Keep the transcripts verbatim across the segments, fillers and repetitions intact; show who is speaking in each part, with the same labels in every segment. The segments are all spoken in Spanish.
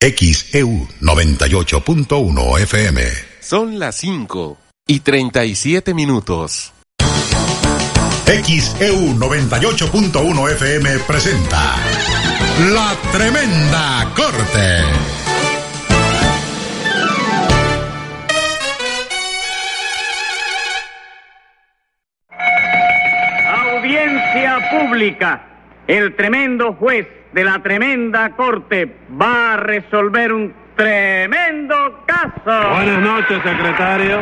Speaker 1: X E U noventa y ocho punto uno F M.
Speaker 2: Son las cinco y treinta y siete minutos.
Speaker 1: X E U noventa y ocho punto uno F M presenta La Tremenda Corte.
Speaker 3: Audiencia pública. El tremendo juez de la tremenda corte va a resolver un tremendo caso.
Speaker 4: Buenas noches, secretario.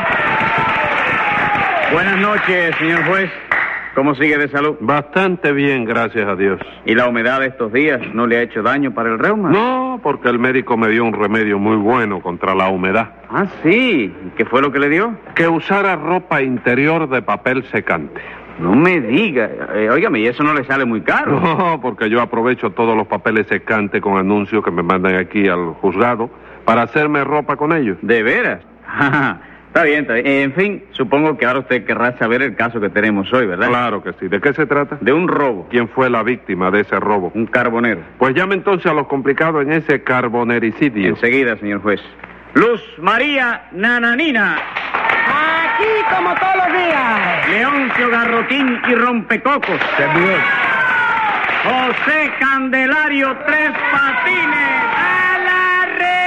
Speaker 3: Buenas noches, señor juez. ¿Cómo sigue de salud?
Speaker 4: Bastante bien, gracias a Dios.
Speaker 3: ¿Y la humedad de estos días no le ha hecho daño para el reuma?
Speaker 4: No, porque el médico me dio un remedio muy bueno contra la humedad.
Speaker 3: Ah, sí. ¿Y qué fue lo que le dio?
Speaker 4: Que usara ropa interior de papel secante.
Speaker 3: No me diga. Eh, óigame, ¿y eso no le sale muy caro?
Speaker 4: No, porque yo aprovecho todos los papeles secantes con anuncios que me mandan aquí al juzgado para hacerme ropa con ellos.
Speaker 3: ¿De veras? Está bien, está bien. En fin, supongo que ahora usted querrá saber el caso que tenemos hoy, ¿verdad?
Speaker 4: Claro que sí. ¿De qué se trata?
Speaker 3: De un robo.
Speaker 4: ¿Quién fue la víctima de ese robo?
Speaker 3: Un carbonero.
Speaker 4: Pues llame entonces a los complicados en ese carbonericidio.
Speaker 3: Enseguida, señor juez. Luz María Nananina.
Speaker 5: Aquí como todos los días.
Speaker 3: Leoncio Garrotín y Rompecocos.
Speaker 4: Servidor.
Speaker 3: José Candelario Tres Patines.
Speaker 5: ¡A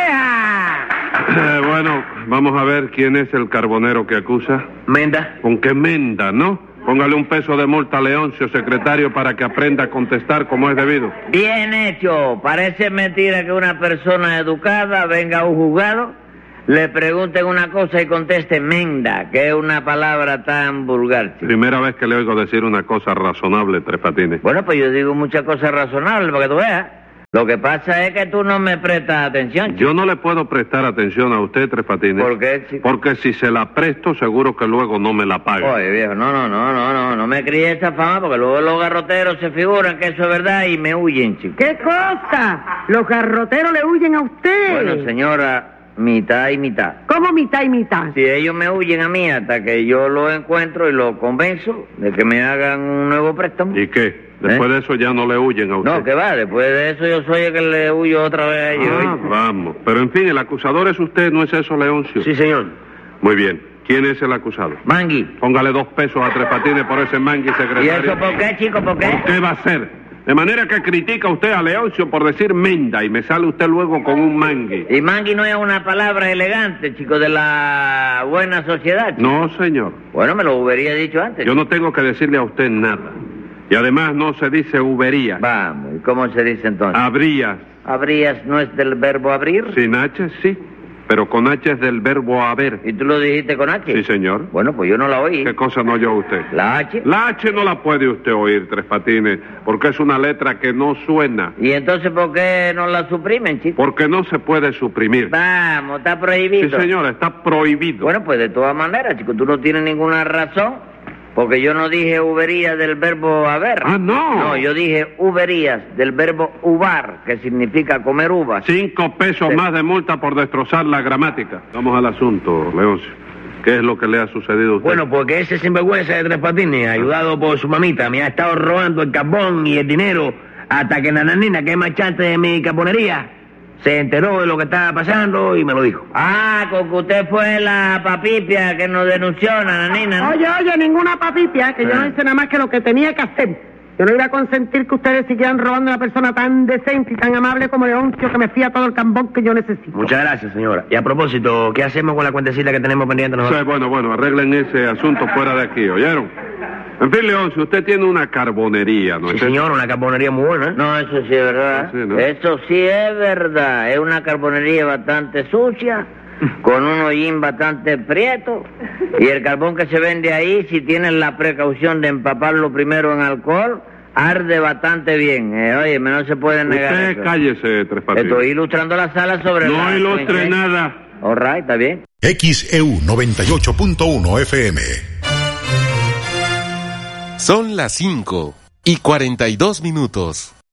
Speaker 5: la reja!
Speaker 4: Eh, bueno, vamos a ver quién es el carbonero que acusa.
Speaker 5: Menda.
Speaker 4: ¿Con qué menda, no? Póngale un peso de multa a Leoncio, secretario, para que aprenda a contestar como es debido.
Speaker 5: Bien hecho. Parece mentira que una persona educada venga a un juzgado, le pregunten una cosa y conteste menda, que es una palabra tan vulgar, chico.
Speaker 4: Primera vez que le oigo decir una cosa razonable, Tres Patines.
Speaker 5: Bueno, pues yo digo muchas cosas razonables para que tú veas. Lo que pasa es que tú no me prestas atención, chico.
Speaker 4: Yo no le puedo prestar atención a usted, Tres Patines.
Speaker 5: ¿Por qué, chico?
Speaker 4: Porque si se la presto, seguro que luego no me la paga.
Speaker 5: Oye, viejo, no, no, no, no, no, no me críe esa fama porque luego los garroteros se figuran que eso es verdad y me huyen, chico.
Speaker 6: ¿Qué cosa? Los garroteros le huyen a usted.
Speaker 5: Bueno, señora, mitad y mitad.
Speaker 6: ¿Cómo mitad y mitad?
Speaker 5: Si ellos me huyen a mí hasta que yo los encuentro y los convenzo de que me hagan un nuevo préstamo.
Speaker 4: ¿Y qué? Después
Speaker 5: ¿Eh?
Speaker 4: de eso ya no le huyen a usted.
Speaker 5: No, que va, después de eso yo soy el que le huyo otra vez a ellos.
Speaker 4: Ah,
Speaker 5: ¿oye?
Speaker 4: vamos. Pero en fin, el acusador es usted, ¿no es eso, Leoncio?
Speaker 5: Sí, señor.
Speaker 4: Muy bien. ¿Quién es el acusado?
Speaker 5: Mangui.
Speaker 4: Póngale dos pesos a Tres Patines por ese mangui,
Speaker 5: ¿Y
Speaker 4: secretario.
Speaker 5: eso por qué, chico, por qué?
Speaker 4: ¿Por qué va a ser? De manera que critica usted a Leoncio por decir menda y me sale usted luego con un mangui.
Speaker 5: Y mangui no es una palabra elegante, chico, de la buena sociedad, chico.
Speaker 4: No, señor.
Speaker 5: Bueno, me lo hubiera dicho antes.
Speaker 4: Yo no tengo que decirle a usted nada. Y además no se dice hubería.
Speaker 5: Vamos, ¿y cómo se dice entonces?
Speaker 4: Habrías.
Speaker 5: ¿Habrías no es del verbo abrir?
Speaker 4: Sin H, sí. Pero con H es del verbo haber.
Speaker 5: ¿Y tú lo dijiste con H?
Speaker 4: Sí, señor.
Speaker 5: Bueno, pues yo no la oí.
Speaker 4: ¿Qué cosa no oyó usted?
Speaker 5: ¿La H?
Speaker 4: La H no la puede usted oír, Tres Patines, porque es una letra que no suena.
Speaker 5: ¿Y entonces por qué no la suprimen, chico?
Speaker 4: Porque no se puede suprimir.
Speaker 5: Vamos, está prohibido.
Speaker 4: Sí, señora, está prohibido.
Speaker 5: Bueno, pues de todas maneras, chico, tú no tienes ninguna razón, porque yo no dije uberías del verbo haber.
Speaker 4: Ah, no.
Speaker 5: No, yo dije uberías del verbo uvar, que significa comer uvas.
Speaker 4: Cinco pesos
Speaker 5: Sí.
Speaker 4: más de multa por destrozar la gramática. Vamos al asunto, Leoncio. ¿Qué es lo que le ha sucedido a usted?
Speaker 7: Bueno, porque ese sinvergüenza de Tres Patines, ayudado por su mamita, me ha estado robando el carbón y el dinero hasta que Nananina, que es marchante de mi carbonería, se enteró de lo que estaba pasando y me lo dijo.
Speaker 5: Ah, con que usted fue la papipia que nos denunció, Nananina, ¿no?
Speaker 6: Oye, oye, ninguna papipia, que yo no hice nada más que lo que tenía que hacer. Yo no iba a consentir que ustedes siguieran robando a una persona tan decente y tan amable como Leoncio, que me fía todo el cambón que yo necesito.
Speaker 7: Muchas gracias, señora. Y a propósito, ¿qué hacemos con la cuentecita que tenemos pendiente nosotros?
Speaker 4: Sí, bueno, bueno, arreglen ese asunto fuera de aquí, ¿oyeron? En fin, Leoncio, usted tiene una carbonería, ¿no
Speaker 7: Sí,
Speaker 4: es
Speaker 7: señor, una carbonería muy buena, ¿eh?
Speaker 5: No, eso sí es verdad.
Speaker 4: Ah, sí, ¿no?
Speaker 5: Eso sí es verdad. Es una carbonería bastante sucia, con un hollín bastante prieto, y el carbón que se vende ahí, si tienen la precaución de empaparlo primero en alcohol, arde bastante bien. Eh, oye, no se puede negar
Speaker 4: Usted
Speaker 5: eso.
Speaker 4: cállese, Tres Patines.
Speaker 5: Estoy ilustrando la sala sobre
Speaker 4: No
Speaker 5: la...
Speaker 4: ilustre nada.
Speaker 5: All right, está bien.
Speaker 1: X E U noventa y ocho punto uno F M.
Speaker 2: Son las cinco y cuarenta y dos minutos.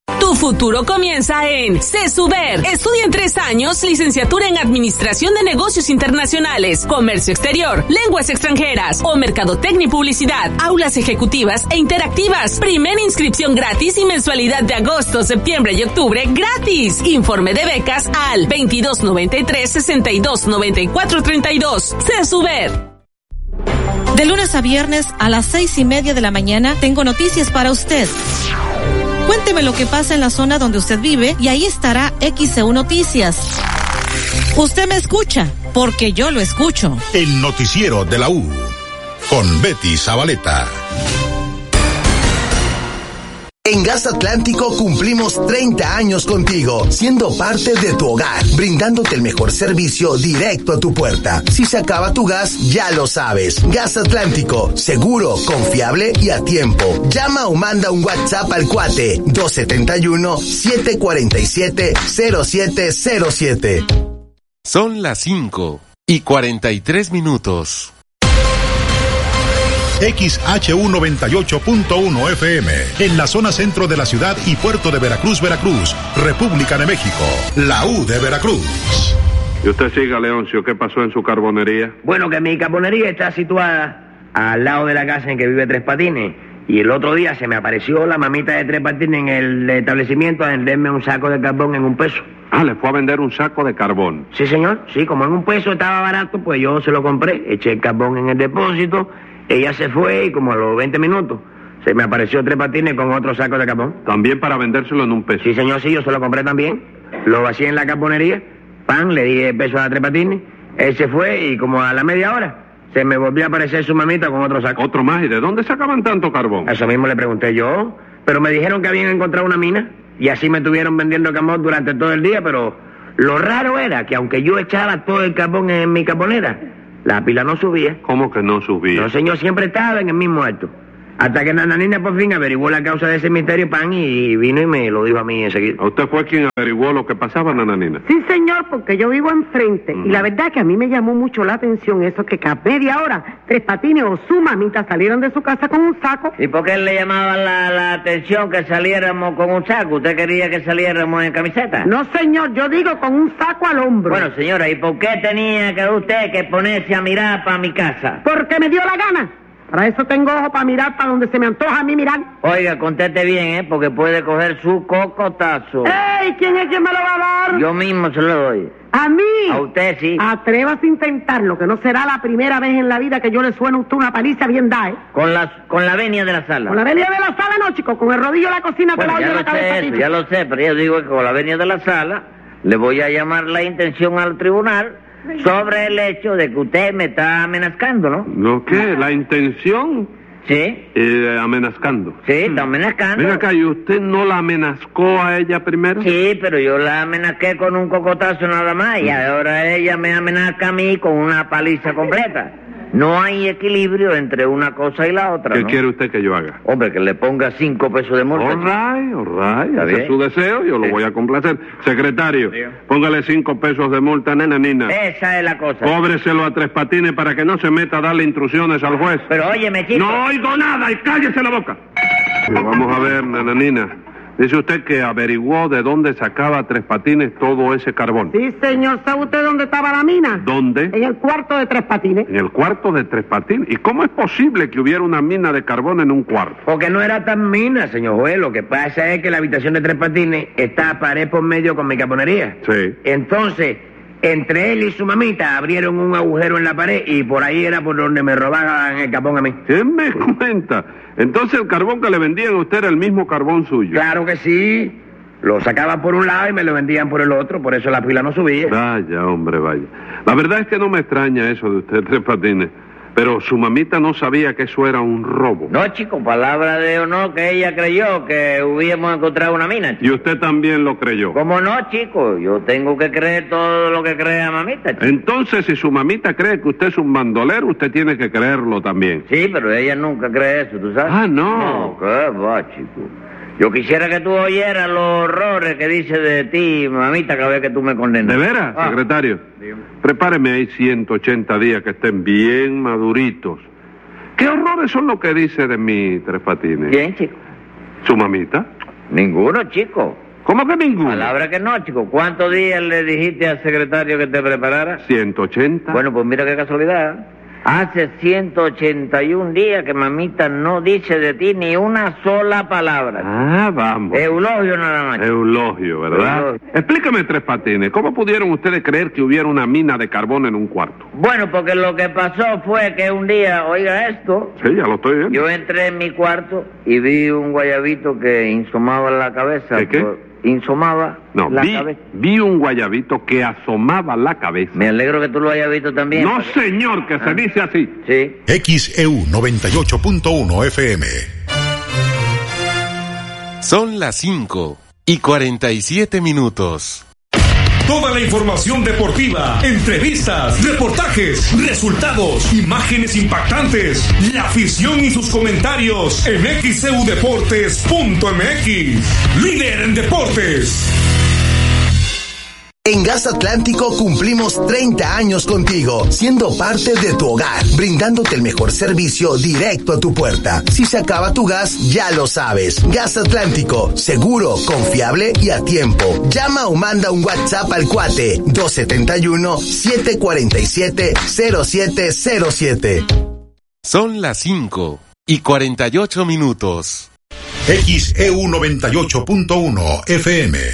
Speaker 8: Tu futuro comienza en CESUBER. Estudia en tres años, licenciatura en Administración de Negocios Internacionales, Comercio Exterior, Lenguas Extranjeras o Mercadotecnia y Publicidad. Aulas ejecutivas e interactivas. Primera inscripción gratis y mensualidad de agosto, septiembre y octubre gratis. Informe de becas al veintidós noventa y tres, sesenta y dos noventa y cuatro treinta y dos. CESUBER.
Speaker 9: De lunes a viernes a las seis y media de la mañana tengo noticias para usted. Cuénteme lo que pasa en la zona donde usted vive y ahí estará X C U Noticias. Usted me escucha, porque yo lo escucho.
Speaker 1: El noticiero de la U, con Betty Zabaleta.
Speaker 10: En Gas Atlántico cumplimos treinta años contigo, siendo parte de tu hogar, brindándote el mejor servicio directo a tu puerta. Si se acaba tu gas, ya lo sabes. Gas Atlántico, seguro, confiable y a tiempo. Llama o manda un WhatsApp al cuate dos setenta y uno, siete cuarenta y siete, cero siete cero siete.
Speaker 2: Son las cinco y cuarenta y tres minutos.
Speaker 1: X H U noventa y ocho punto uno F M, en la zona centro de la ciudad y puerto de Veracruz, Veracruz, República de México, la U de Veracruz.
Speaker 4: Y usted siga, Leoncio, ¿qué pasó en su carbonería?
Speaker 7: Bueno, que mi carbonería está situada al lado de la casa en que vive Tres Patines. Y el otro día se me apareció la mamita de Tres Patines en el establecimiento a venderme un saco de carbón en un peso.
Speaker 4: Ah, le fue a vender un saco de carbón.
Speaker 7: Sí, señor. Sí, como en un peso estaba barato, pues yo se lo compré. Eché el carbón en el depósito. Ella se fue y como a los veinte minutos se me apareció Tres Patines con otro saco de carbón.
Speaker 4: ¿También para vendérselo en un peso?
Speaker 7: Sí, señor, sí, yo se lo compré también. Lo vacié en la carbonería, pan, le di el peso a Tres Patines. Él se fue y como a la media hora se me volvió a aparecer su mamita con otro saco.
Speaker 4: ¿Otro más? ¿Y de dónde sacaban tanto carbón?
Speaker 7: Eso mismo le pregunté yo, pero me dijeron que habían encontrado una mina y así me estuvieron vendiendo carbón durante todo el día, pero lo raro era que aunque yo echaba todo el carbón en mi carbonera, la pila no subía.
Speaker 4: ¿Cómo que no subía?
Speaker 7: No, señor, siempre estaba en el mismo alto. Hasta que Nananina por fin averiguó la causa de ese misterio, pan, y vino y me lo dijo a mí enseguida.
Speaker 4: ¿Usted fue quien averiguó lo que pasaba, Nananina?
Speaker 6: Sí, señor, porque yo vivo enfrente. Uh-huh. Y la verdad que a mí me llamó mucho la atención eso, que a media hora Tres Patines o su mamita salieron de su casa con un saco.
Speaker 5: ¿Y por qué le llamaba la, la atención que saliéramos con un saco? ¿Usted quería que saliéramos en camiseta?
Speaker 6: No, señor, yo digo con un saco al hombro.
Speaker 5: Bueno, señora, ¿y por qué tenía que usted que ponerse a mirar para mi casa?
Speaker 6: Porque me dio la gana. Para eso tengo ojo para mirar para donde se me antoja a mí mirar.
Speaker 5: Oiga, conteste bien, ¿eh? Porque puede coger su cocotazo.
Speaker 6: ¡Ey! ¿Quién es quien me lo va a dar?
Speaker 5: Yo mismo se lo doy.
Speaker 6: ¿A mí?
Speaker 5: A usted, sí.
Speaker 6: Atrévase a intentarlo, que no será la primera vez en la vida que yo le suene a usted una paliza bien da, ¿eh?
Speaker 5: Con la, con la venia de la sala.
Speaker 6: Con la venia de la sala no, chico. Con el rodillo de la cocina
Speaker 5: bueno,
Speaker 6: te la oye la cabeza.
Speaker 5: Eso, ya lo sé, pero yo digo que con la venia de la sala le voy a llamar la intención al tribunal sobre el hecho de que usted me está amenazando, ¿no?
Speaker 4: ¿Lo qué? ¿La intención?
Speaker 5: Sí.
Speaker 4: Eh, amenazcando.
Speaker 5: Sí, está amenazcando.
Speaker 4: Venga acá, ¿y usted no la amenazcó a ella primero?
Speaker 5: Sí, pero yo la amenacé con un cocotazo nada más y ahora ella me amenaza a mí con una paliza completa. No hay equilibrio entre una cosa y la otra,
Speaker 4: ¿Qué
Speaker 5: ¿no?
Speaker 4: quiere usted que yo haga?
Speaker 5: Hombre, que le ponga cinco pesos de multa.
Speaker 4: All right, all right.
Speaker 5: ¿Está
Speaker 4: Ese
Speaker 5: bien?
Speaker 4: es su deseo, yo lo
Speaker 5: Sí.
Speaker 4: voy a complacer. Secretario,
Speaker 5: Sí.
Speaker 4: póngale cinco pesos de multa, nena, nina.
Speaker 5: Esa es la cosa.
Speaker 4: Cóbreselo a Tres Patines para que no se meta a darle instrucciones al juez.
Speaker 5: Pero óyeme, chico.
Speaker 4: No oigo nada y cállese la boca. Sí, vamos a ver, nananina. Dice usted que averiguó de dónde sacaba Tres Patines todo ese carbón.
Speaker 6: Sí, señor. ¿Sabe usted dónde estaba la mina?
Speaker 4: ¿Dónde?
Speaker 6: En el cuarto de Tres Patines.
Speaker 4: En el cuarto de Tres Patines. ¿Y cómo es posible que hubiera una mina de carbón en un cuarto?
Speaker 7: Porque no era tan mina, señor juez. Lo que pasa es que la habitación de Tres Patines está pared por medio con mi carbonería.
Speaker 4: Sí.
Speaker 7: Entonces, entre él y su mamita abrieron un agujero en la pared y por ahí era por donde me robaban el carbón a mí.
Speaker 4: ¿Quién me cuenta? Entonces el carbón que le vendían a usted era el mismo carbón suyo.
Speaker 7: Claro que sí. Lo sacaban por un lado y me lo vendían por el otro, por eso la pila no subía.
Speaker 4: Vaya, hombre, vaya. La verdad es que no me extraña eso de usted, Tres Patines. Pero su mamita no sabía que eso era un robo.
Speaker 5: No, chico, palabra de honor que ella creyó que hubiéramos encontrado una mina, chico.
Speaker 4: Y usted también lo creyó.
Speaker 5: ¿Cómo no, chico? Yo tengo que creer todo lo que crea mamita, chico.
Speaker 4: Entonces, si su mamita cree que usted es un bandolero, usted tiene que creerlo también.
Speaker 5: Sí, pero ella nunca cree eso, ¿tú sabes?
Speaker 4: Ah, no.
Speaker 5: No, ¿qué va, chico? Yo quisiera que tú oyeras los horrores que dice de ti, mamita, cada vez que tú me condenas.
Speaker 4: ¿De veras,
Speaker 5: Ah.
Speaker 4: secretario?
Speaker 5: Dígame.
Speaker 4: Prepáreme ahí ciento ochenta días que estén bien maduritos. ¿Qué horrores son lo que dice de mí, Tres Patines?
Speaker 5: ¿Quién, chico?
Speaker 4: ¿Su mamita?
Speaker 5: Ninguno, chico.
Speaker 4: ¿Cómo que ninguno?
Speaker 5: Palabra que no, chico. ¿Cuántos días le dijiste al secretario que te preparara?
Speaker 4: ciento ochenta.
Speaker 5: Bueno, pues mira qué casualidad. Hace ciento ochenta y un días que mamita no dice de ti ni una sola palabra.
Speaker 4: Ah, vamos.
Speaker 5: Eulogio nada más.
Speaker 4: Eulogio, ¿verdad?
Speaker 5: Eulogio.
Speaker 4: Explícame, Tres Patines, ¿cómo pudieron ustedes creer que hubiera una mina de carbón en un cuarto?
Speaker 5: Bueno, porque lo que pasó fue que un día, oiga esto,
Speaker 4: Sí, ya lo estoy viendo.
Speaker 5: yo entré en mi cuarto y vi un guayabito que insomaba la cabeza.
Speaker 4: ¿Qué, qué?
Speaker 5: Por- Insomaba
Speaker 4: No,
Speaker 5: la
Speaker 4: vi,
Speaker 5: cabeza.
Speaker 4: vi un guayabito que asomaba la cabeza.
Speaker 5: Me alegro que tú lo hayas visto también.
Speaker 4: No, señor, que
Speaker 5: Ah.
Speaker 4: se dice así.
Speaker 5: Sí.
Speaker 1: X E U noventa y ocho punto uno F M.
Speaker 2: Son las cinco y cuarenta y siete minutos.
Speaker 11: Toda la información deportiva, entrevistas, reportajes, resultados, imágenes impactantes, la afición y sus comentarios en x e u deportes punto m x. Líder en deportes.
Speaker 10: En Gas Atlántico cumplimos treinta años contigo, siendo parte de tu hogar, brindándote el mejor servicio directo a tu puerta. Si se acaba tu gas, ya lo sabes. Gas Atlántico, seguro, confiable y a tiempo. Llama o manda un WhatsApp al cuate dos siete uno, siete cuatro siete, cero siete cero siete.
Speaker 2: Son las cinco y cuarenta y ocho minutos.
Speaker 1: X E U noventa y ocho punto uno F M.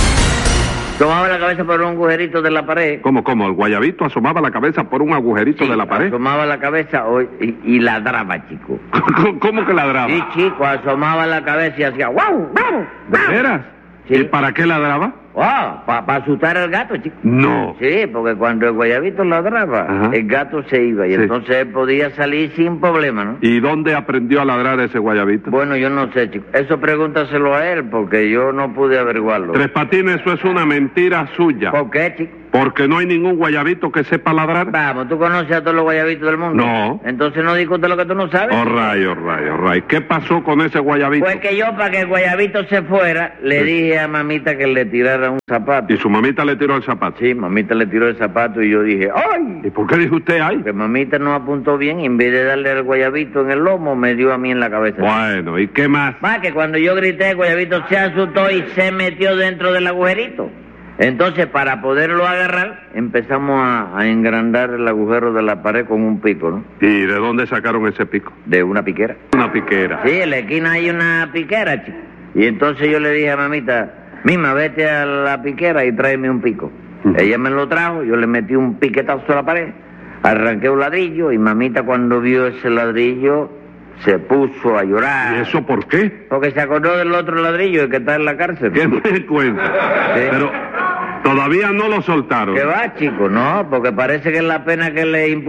Speaker 5: Tomaba la cabeza por un agujerito de la pared.
Speaker 4: ¿Cómo, cómo? ¿El guayabito asomaba la cabeza por un agujerito
Speaker 5: Sí,
Speaker 4: de la pared?
Speaker 5: Asomaba la cabeza o- y, y ladraba, chico.
Speaker 4: ¿Cómo, cómo que ladraba?
Speaker 5: Sí, chico, asomaba la cabeza y hacía ¡guau, guau!
Speaker 4: ¿De veras?
Speaker 5: Sí.
Speaker 4: ¿Y para qué ladraba?
Speaker 5: ¡Ah! Para asustar al gato, chico.
Speaker 4: No.
Speaker 5: Sí, porque cuando el guayabito ladraba,
Speaker 4: Ajá.
Speaker 5: el gato se iba y
Speaker 4: Sí.
Speaker 5: entonces él podía salir sin problema, ¿no?
Speaker 4: ¿Y dónde aprendió a ladrar ese guayabito?
Speaker 5: Bueno, yo no sé, chico. Eso pregúntaselo a él porque yo no pude averiguarlo.
Speaker 4: Tres Patines, eso es una mentira suya.
Speaker 5: ¿Por qué, chico?
Speaker 4: Porque no hay ningún guayabito que sepa ladrar.
Speaker 5: Vamos, ¿tú conoces a todos los guayabitos del mundo?
Speaker 4: No.
Speaker 5: Entonces no discute lo que tú no sabes.
Speaker 4: Oh, ray, oh, ray, oh, ray. ¿Qué pasó con ese guayabito?
Speaker 5: Pues que yo, para que el guayabito se fuera, le
Speaker 4: Sí.
Speaker 5: dije a mamita que le tirara un zapato.
Speaker 4: Y su mamita le tiró el zapato.
Speaker 5: Sí, mamita le tiró el zapato y yo dije, ¡ay!
Speaker 4: ¿Y por qué dijo usted ay?
Speaker 5: Que mamita no apuntó bien y en vez de darle al guayabito en el lomo, me dio a mí en la cabeza.
Speaker 4: Bueno, ¿y qué más?
Speaker 5: Va, que cuando yo grité, el guayabito se asustó y se metió dentro del agujerito. Entonces, para poderlo agarrar, empezamos a, a engrandar el agujero de la pared con un pico, ¿no?
Speaker 4: ¿Y de dónde sacaron ese pico?
Speaker 5: De una piquera.
Speaker 4: Una piquera.
Speaker 5: Sí, en la esquina hay una piquera, chico. Y entonces yo le dije a mamita, Mima, vete a la piquera y tráeme un pico.
Speaker 4: Ujú.
Speaker 5: Ella me lo trajo, yo le metí un piquetazo a la pared, arranqué un ladrillo y mamita cuando vio ese ladrillo se puso a llorar.
Speaker 4: ¿Y eso por qué?
Speaker 5: Porque se acordó del otro ladrillo, el que está en la cárcel.
Speaker 4: ¿Qué me cuenta?
Speaker 5: Sí.
Speaker 4: Pero todavía no lo soltaron.
Speaker 5: ¿Qué va, chico? No, porque parece que es la pena que le